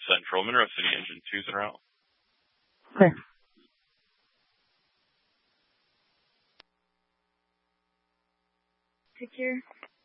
Central. I'm interested in engine 2s and out. Okay. Pick your